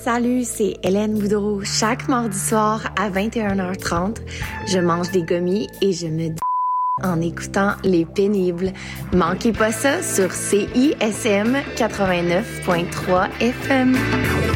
Salut, c'est Hélène Boudreau. Chaque mardi soir à 21h30, je mange des gommis et je me en écoutant Les Pénibles. Manquez pas ça sur CISM 89.3 FM.